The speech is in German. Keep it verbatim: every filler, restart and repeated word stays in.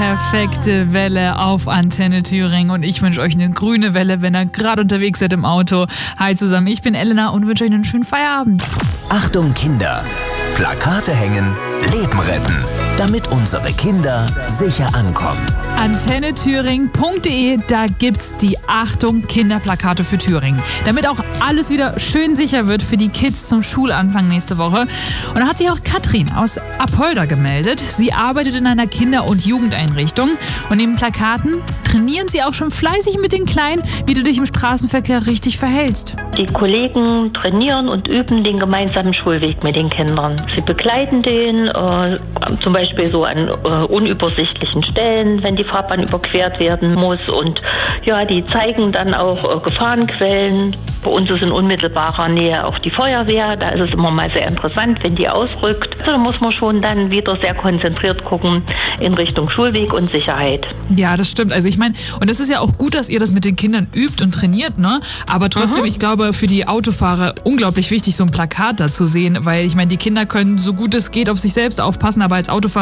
perfekte Welle auf Antenne Thüringen und ich wünsche euch eine grüne Welle, wenn ihr gerade unterwegs seid im Auto. Hi zusammen, ich bin Elena und wünsche euch einen schönen Feierabend. Achtung Kinder, Plakate hängen, Leben retten, damit unsere Kinder sicher ankommen. antenne thüringen punkt de, da gibt's die Achtung Kinderplakate für Thüringen. Damit auch alles wieder schön sicher wird für die Kids zum Schulanfang nächste Woche. Und da hat sich auch Katrin aus Apolda gemeldet. Sie arbeitet in einer Kinder- und Jugendeinrichtung und neben Plakaten trainieren sie auch schon fleißig mit den Kleinen, wie du dich im Straßenverkehr richtig verhältst. Die Kollegen trainieren und üben den gemeinsamen Schulweg mit den Kindern. Sie begleiten den, äh, zum Beispiel so an äh, unübersichtlichen Stellen, wenn die Fahrbahn überquert werden muss. Und ja, die zeigen dann auch äh, Gefahrenquellen. Bei uns ist in unmittelbarer Nähe auch die Feuerwehr. Da ist es immer mal sehr interessant, wenn die ausrückt. Also da muss man schon dann wieder sehr konzentriert gucken in Richtung Schulweg und Sicherheit. Ja, das stimmt. Also ich meine, und es ist ja auch gut, dass ihr das mit den Kindern übt und trainiert, ne? Aber trotzdem, mhm. ich glaube, für die Autofahrer unglaublich wichtig, so ein Plakat da zu sehen, weil ich meine, die Kinder können so gut es geht auf sich selbst aufpassen, aber als Autofahrer